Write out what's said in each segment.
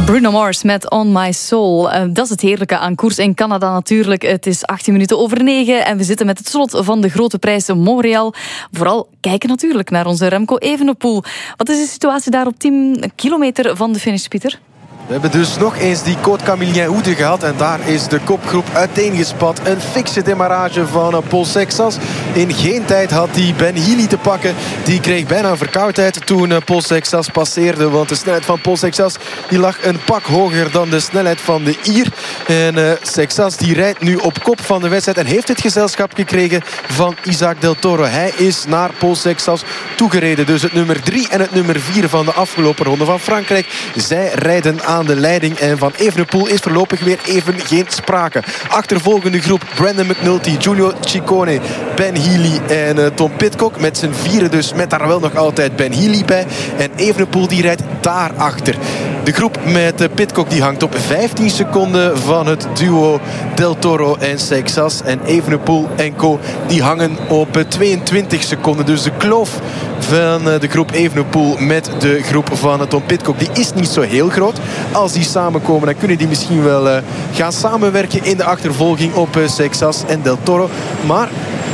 Bruno Mars met On My Soul. Dat is het heerlijke aan koers in Canada natuurlijk. Het is 18 minuten over 9 en we zitten met het slot van de grote prijs Montreal. Vooral kijken natuurlijk naar onze Remco Evenepoel. Wat is de situatie daar op 10 kilometer van de finish, Pieter? We hebben dus nog eens die Côte Camillien Houde gehad. En daar is de kopgroep uiteengespat. Een fikse demarrage van Paul Sexas. In geen tijd had hij Ben Healy te pakken. Die kreeg bijna een verkoudheid toen Paul Sexas passeerde. Want de snelheid van Paul Sexas die lag een pak hoger dan de snelheid van de Ier. En Sexas die rijdt nu op kop van de wedstrijd. En heeft het gezelschap gekregen van Isaac Del Toro. Hij is naar Paul Sexas toegereden. Dus het nummer 3 en het nummer 4 van de afgelopen ronde van Frankrijk. Zij rijden aan de leiding en van Evenepoel is voorlopig weer even geen sprake. Achtervolgende groep Brandon McNulty, Giulio Ciccone, Ben Healy en Tom Pidcock. Met z'n vieren dus, met daar wel nog altijd Ben Healy bij. En Evenepoel die rijdt daarachter. De groep met Pidcock die hangt op 15 seconden van het duo Del Toro en Sexas. En Evenepoel en co die hangen op 22 seconden. Dus de kloof van de groep Evenepoel met de groep van Tom Pidcock die is niet zo heel groot. Als die samenkomen, dan kunnen die misschien wel gaan samenwerken in de achtervolging op Sexas en Del Toro. Maar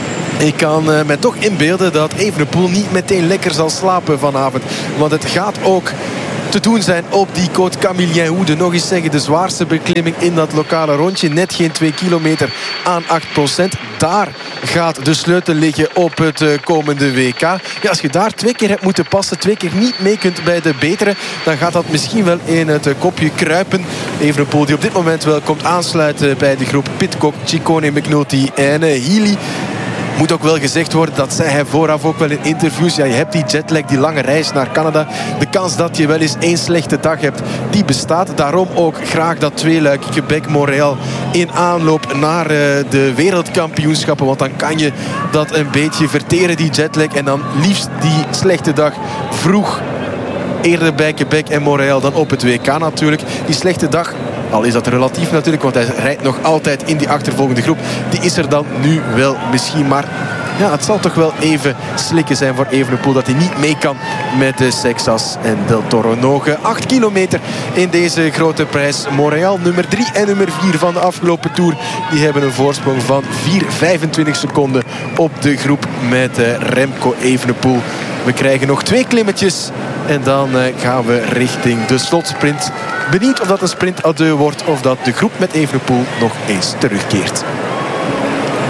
ik kan me toch inbeelden dat Evenepoel niet meteen lekker zal slapen vanavond. Want het gaat ook te doen zijn op die Côte Camillien Houde. Nog eens zeggen, de zwaarste beklimming in dat lokale rondje. Net geen 2 kilometer aan 8%. Daar gaat de sleutel liggen op het komende WK. Ja, als je daar 2 keer hebt moeten passen, 2 keer niet mee kunt bij de betere, dan gaat dat misschien wel in het kopje kruipen. Evenepoel die op dit moment wel komt aansluiten bij de groep Pidcock, Ciccone, McNulty en Healy. Moet ook wel gezegd worden, dat zei hij vooraf ook wel in interviews. Ja, je hebt die jetlag, die lange reis naar Canada. De kans dat je wel eens 1 slechte dag hebt, die bestaat. Daarom ook graag dat tweeluik Quebec-Montreal in aanloop naar de wereldkampioenschappen. Want dan kan je dat een beetje verteren, die jetlag. En dan liefst die slechte dag vroeg. Eerder bij Quebec en Montreal dan op het WK natuurlijk. Die slechte dag, al is dat relatief natuurlijk, want hij rijdt nog altijd in die achtervolgende groep. Die is er dan nu wel misschien, maar ja, het zal toch wel even slikken zijn voor Evenepoel dat hij niet mee kan met de Sexas en Del Toro. Nog 8 kilometer in deze grote prijs. Montreal nummer 3 en nummer 4 van de afgelopen Tour. Die hebben een voorsprong van 4,25 seconden op de groep met Remco Evenepoel. We krijgen nog 2 klimmetjes en dan gaan we richting de slotsprint. Benieuwd of dat een sprint adieu wordt of dat de groep met Evenepoel nog eens terugkeert.